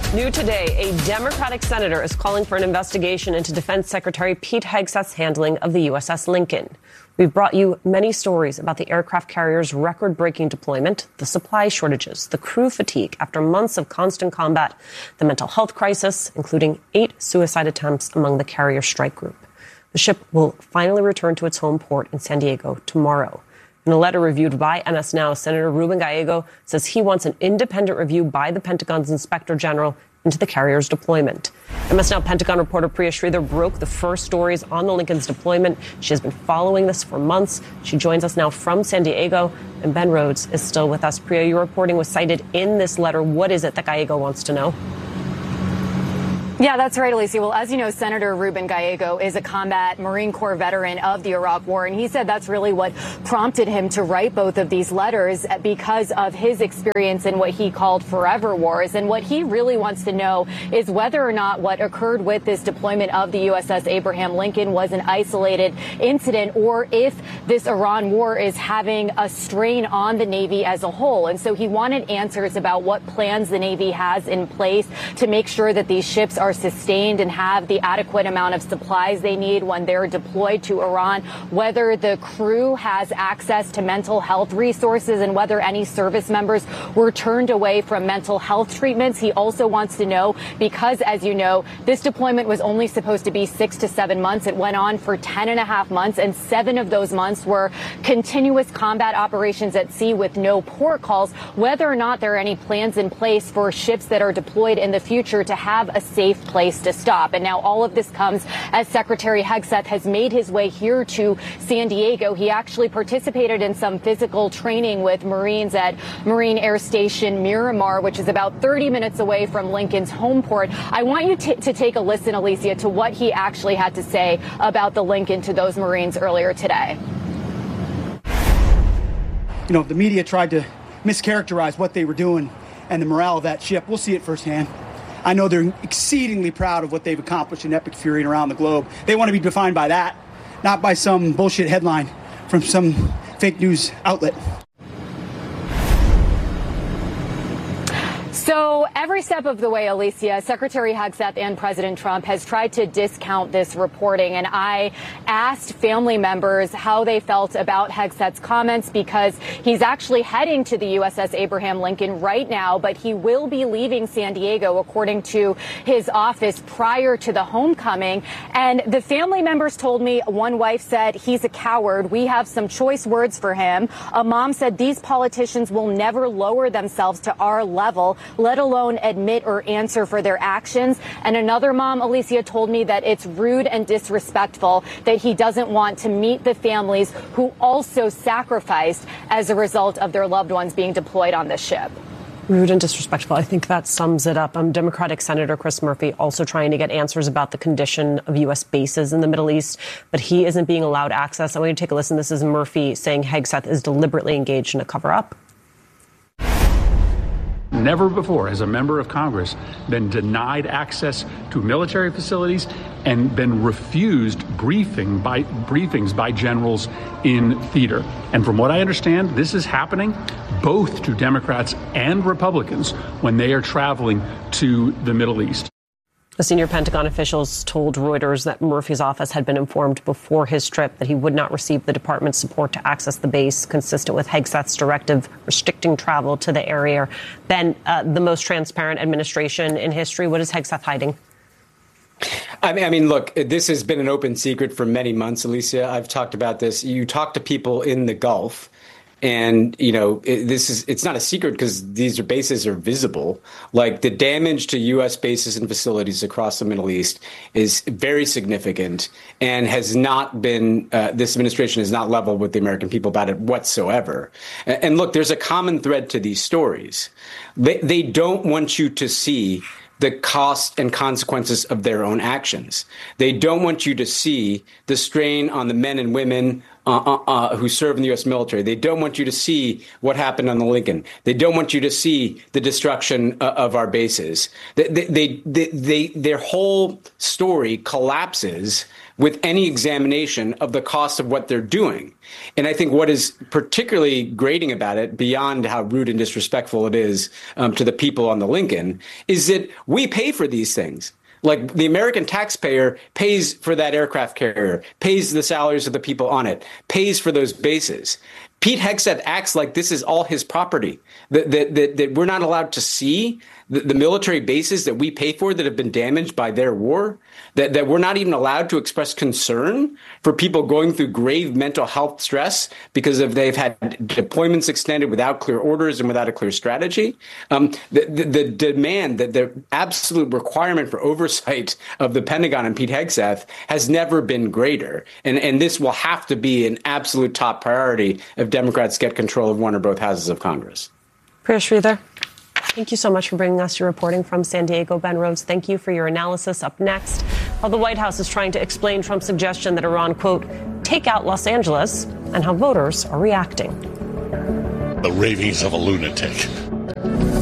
New today, a Democratic senator is calling for an investigation into Defense Secretary Pete Hegseth's handling of the USS Lincoln. We've brought you many stories about the aircraft carrier's record-breaking deployment, the supply shortages, the crew fatigue after months of constant combat, the mental health crisis, including 8 suicide attempts among the carrier strike group. The ship will finally return to its home port in San Diego tomorrow. In a letter reviewed by MS Now, Senator Ruben Gallego says he wants an independent review by the Pentagon's Inspector General into the carrier's deployment. MS Now Pentagon reporter Priya Sridhar broke the first stories on the Lincoln's deployment. She has been following this for months. She joins us now from San Diego, and Ben Rhodes is still with us. Priya, your reporting was cited in this letter. What is it that Gallego wants to know? Yeah, that's right, Alicia. Well, as you know, Senator Ruben Gallego is a combat Marine Corps veteran of the Iraq War, and he said that's really what prompted him to write both of these letters because of his experience in what he called forever wars. And what he really wants to know is whether or not what occurred with this deployment of the USS Abraham Lincoln was an isolated incident, or if this Iran war is having a strain on the Navy as a whole. And so he wanted answers about what plans the Navy has in place to make sure that these ships are sustained and have the adequate amount of supplies they need when they're deployed to Iran, whether the crew has access to mental health resources, and whether any service members were turned away from mental health treatments. He also wants to know, because, as you know, this deployment was only supposed to be 6 to 7 months. It went on for 10.5 months, and 7 of those months were continuous combat operations at sea with no port calls, whether or not there are any plans in place for ships that are deployed in the future to have a safe place to stop. And now all of this comes as Secretary Hegseth has made his way here to San Diego. He actually participated in some physical training with Marines at Marine Air Station Miramar, which is about 30 minutes away from Lincoln's home port. I want you to take a listen, Alicia, to what he actually had to say about the Lincoln to those Marines earlier today. You know, the media tried to mischaracterize what they were doing and the morale of that ship. We'll see it firsthand. I know they're exceedingly proud of what they've accomplished in epic fury and around the globe. They want to be defined by that, not by some bullshit headline from some fake news outlet. So every step of the way, Alicia, Secretary Hegseth and President Trump has tried to discount this reporting. And I asked family members how they felt about Hegseth's comments, because he's actually heading to the USS Abraham Lincoln right now, but he will be leaving San Diego, according to his office, prior to the homecoming. And the family members told me, one wife said, he's a coward. We have some choice words for him. A mom said, these politicians will never lower themselves to our level, let alone admit or answer for their actions. And another mom, Alicia, told me that it's rude and disrespectful that he doesn't want to meet the families who also sacrificed as a result of their loved ones being deployed on this ship. Rude and disrespectful. I think that sums it up. Democratic Senator Chris Murphy also trying to get answers about the condition of U.S. bases in the Middle East, but he isn't being allowed access. I want you to take a listen. This is Murphy saying Hegseth is deliberately engaged in a cover-up. Never before has a member of Congress been denied access to military facilities and been refused briefings by generals in theater. And from what I understand, this is happening both to Democrats and Republicans when they are traveling to the Middle East. The senior Pentagon officials told Reuters that Murphy's office had been informed before his trip that he would not receive the department's support to access the base, consistent with Hegseth's directive restricting travel to the area. Ben, the most transparent administration in history. What is Hegseth hiding? I mean, look, this has been an open secret for many months, Alicia. I've talked about this. You talk to people in the Gulf, and, you know, it's not a secret because these bases are visible. Like, the damage to U.S. bases and facilities across the Middle East is very significant and has not been, this administration has not leveled with the American people about it whatsoever. And look, there's a common thread to these stories. They don't want you to see the cost and consequences of their own actions. They don't want you to see the strain on the men and women who serve in the U.S. military. They don't want you to see what happened on the Lincoln. They don't want you to see the destruction of our bases. Their whole story collapses with any examination of the cost of what they're doing. And I think what is particularly grating about it, beyond how rude and disrespectful it is to the people on the Lincoln, is that we pay for these things. Like, the American taxpayer pays for that aircraft carrier, pays the salaries of the people on it, pays for those bases. Pete Hegseth acts like this is all his property, that we're not allowed to see the military bases that we pay for that have been damaged by their war, that we're not even allowed to express concern for people going through grave mental health stress because they've had deployments extended without clear orders and without a clear strategy. The demand, that the absolute requirement for oversight of the Pentagon and Pete Hegseth has never been greater. And this will have to be an absolute top priority if Democrats get control of one or both houses of Congress. Priya Sridhar, thank you so much for bringing us your reporting from San Diego. Ben Rhodes, thank you for your analysis. Up next, while the White House is trying to explain Trump's suggestion that Iran, quote, take out Los Angeles, and how voters are reacting. The ravings of a lunatic.